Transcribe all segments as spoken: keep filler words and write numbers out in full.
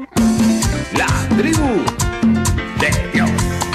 La tribu de Dios.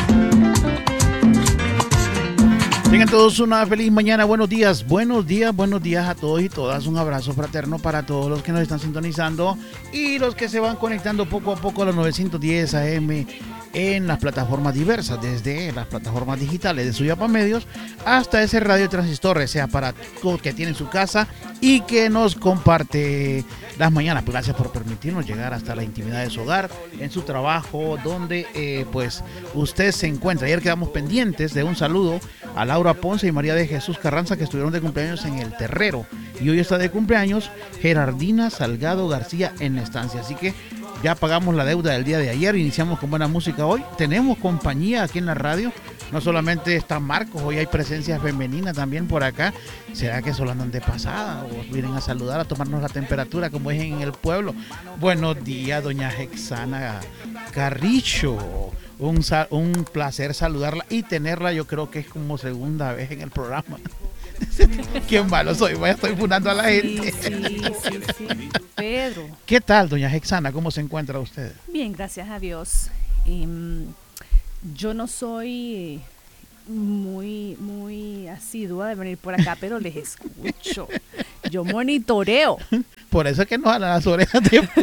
Tengan todos una feliz mañana, buenos días, buenos días, buenos días a todos y todas. Un abrazo fraterno para todos los que nos están sintonizando y los que se van conectando poco a poco a los novecientos diez A M en las plataformas diversas, desde las plataformas digitales de Suyapa Medios hasta ese radio transistor, ese aparato que tiene en su casa y que nos comparte las mañanas. Pues gracias por permitirnos llegar hasta la intimidad de su hogar, en su trabajo, donde eh, pues usted se encuentra. Ayer quedamos pendientes de un saludo a Laura Ponce y María de Jesús Carranza, que estuvieron de cumpleaños en El Terrero, y hoy está de cumpleaños Gerardina Salgado García en la estancia. Así que ya pagamos la deuda del día de ayer, iniciamos con buena música hoy, tenemos compañía aquí en la radio, no solamente está Marcos, hoy hay presencia femenina también por acá. ¿Será que solo andan de pasada o vienen a saludar, a tomarnos la temperatura como es en el pueblo? Buenos días, doña Hexana Carricho. Un, un placer saludarla y tenerla, yo creo que es como segunda vez en el programa. Qué malo soy, voy a estoy funando a la gente. Sí, sí, sí, sí. Pedro. ¿Qué tal, doña Hexana? ¿Cómo se encuentra usted? Bien, gracias a Dios. Um, yo no soy muy, muy asidua de venir por acá, pero les escucho. Yo monitoreo. Por eso es que nos jalan las orejas después.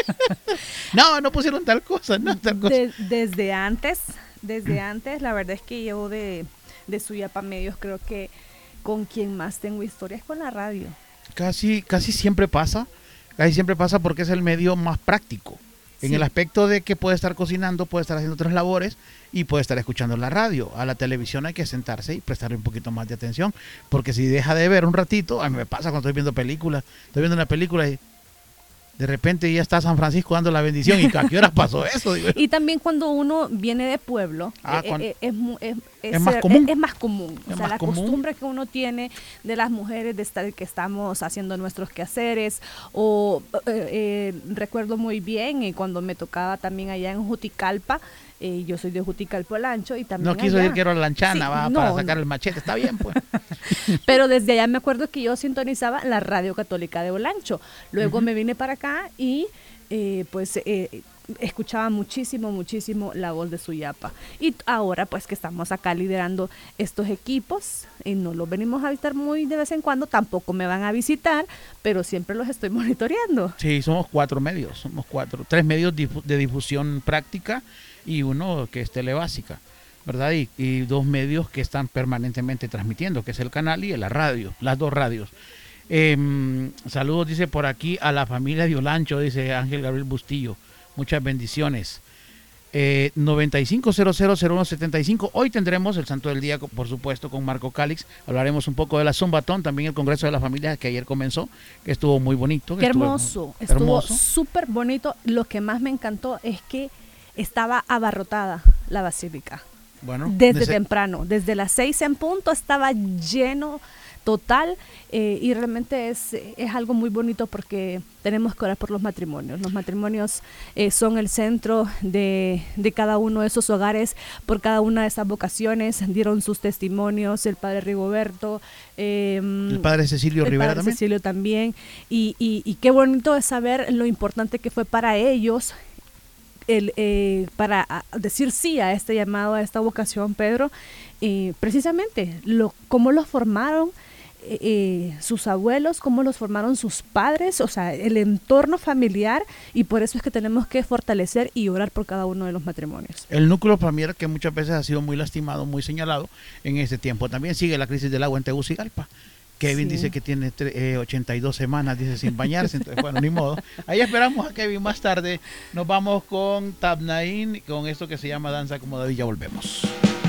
No, no pusieron tal cosa, no, tal cosa. De, desde antes, desde antes, la verdad es que yo de, de Suyapa Medios creo que con quien más tengo historias con la radio. Casi, casi siempre pasa, casi siempre pasa porque es el medio más práctico. En sí. El aspecto de que puede estar cocinando, puede estar haciendo otras labores y puede estar escuchando la radio. A la televisión hay que sentarse y prestarle un poquito más de atención, porque si deja de ver un ratito, a mí me pasa cuando estoy viendo películas, estoy viendo una película y de repente ya está San Francisco dando la bendición. ¿Y a qué horas pasó eso? Digo. Y también cuando uno viene de pueblo, ah, eh, cuando, eh, es, es, es, es más común. Es, es más común. Es o sea, la común. costumbre que uno tiene de las mujeres de estar que estamos haciendo nuestros quehaceres. O eh, eh, recuerdo muy bien eh, cuando me tocaba también allá en Juticalpa. Eh, yo soy de Juticalpa Olancho y también no quiso allá. decir que era lanchana, sí, va, no, para sacar el machete, está bien pues. Pero desde allá me acuerdo que yo sintonizaba la Radio Católica de Olancho. Luego uh-huh. me vine para acá y eh, pues eh, escuchaba muchísimo, muchísimo la voz de Suyapa. Y ahora pues que estamos acá liderando estos equipos, y no los venimos a visitar muy de vez en cuando, tampoco me van a visitar, pero siempre los estoy monitoreando. Sí, somos cuatro medios, somos cuatro, tres medios difu- de difusión práctica y uno que es telebásica, ¿verdad? Y, y dos medios que están permanentemente transmitiendo, que es el canal y la radio, las dos radios. Eh, saludos, dice por aquí, a la familia de Olancho, dice Ángel Gabriel Bustillo. Muchas bendiciones. Eh, noventa y cinco cero cero cero uno setenta y cinco. Hoy tendremos el Santo del Día, por supuesto, con Marco Calix. Hablaremos un poco de la Zumbatón, también el Congreso de la Familia que ayer comenzó, que estuvo muy bonito. Qué hermoso, estuvo súper bonito. Lo que más me encantó es que estaba abarrotada la basílica. Bueno, desde desde temprano, desde las seis en punto estaba lleno total eh, y realmente es, es algo muy bonito porque tenemos que orar por los matrimonios. Los matrimonios eh, son el centro de, de cada uno de esos hogares, por cada una de esas vocaciones dieron sus testimonios, el padre Rigoberto, eh, el padre Cecilio el Rivera padre también. Cecilio también y, y, y qué bonito es saber lo importante que fue para ellos el, eh, para decir sí a este llamado, a esta vocación, Pedro, eh, precisamente lo, cómo los formaron Eh, sus abuelos, cómo los formaron sus padres, o sea, el entorno familiar, y por eso es que tenemos que fortalecer y orar por cada uno de los matrimonios. El núcleo familiar que muchas veces ha sido muy lastimado, muy señalado en este tiempo. También sigue la crisis del agua en Tegucigalpa. Kevin sí. dice que tiene eh, ochenta y dos semanas, dice, sin bañarse, entonces bueno, ni modo. Ahí esperamos a Kevin más tarde. Nos vamos con Tabnaín, con esto que se llama Danza como David, ya volvemos.